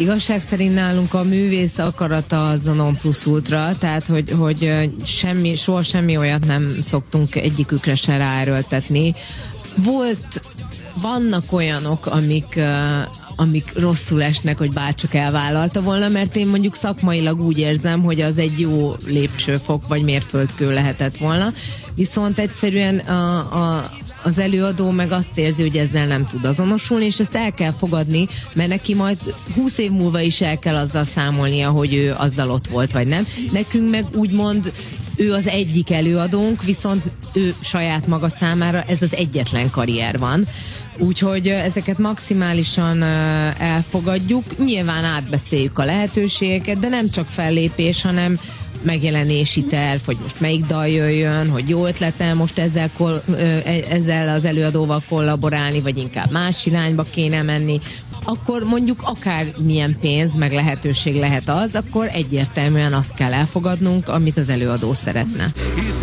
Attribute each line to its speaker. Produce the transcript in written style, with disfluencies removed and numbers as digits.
Speaker 1: igazság szerint nálunk a művész akarata az a non plus ultra, tehát hogy soha semmi olyat nem szoktunk egyikükre se ráerőltetni. Vannak olyanok, amik rosszul esnek, hogy bárcsak elvállalta volna, mert én mondjuk szakmailag úgy érzem, hogy az egy jó lépcsőfok vagy mérföldkő lehetett volna, viszont egyszerűen az előadó meg azt érzi, hogy ezzel nem tud azonosulni, és ezt el kell fogadni, mert neki majd 20 év múlva is el kell azzal számolnia, hogy ő azzal ott volt, vagy nem. Nekünk meg úgymond ő az egyik előadónk, viszont ő saját maga számára ez az egyetlen karrier van. Úgyhogy ezeket maximálisan elfogadjuk. Nyilván átbeszéljük a lehetőségeket, de nem csak fellépés, hanem megjelenési terv, hogy most melyik dal jöjjön, hogy jó ötlete most ezzel az előadóval kollaborálni, vagy inkább más irányba kéne menni. Akkor mondjuk akár milyen pénz, meg lehetőség lehet az, akkor egyértelműen azt kell elfogadnunk, amit az előadó szeretne.